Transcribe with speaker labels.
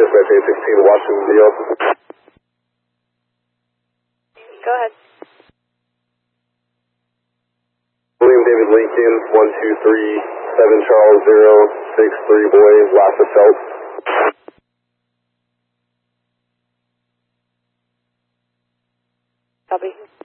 Speaker 1: dispatch 816 Washington, D.O.
Speaker 2: Go ahead.
Speaker 1: William David Lincoln, 1237 Charles 063 Boy, Lassa Phelps.
Speaker 2: Copy.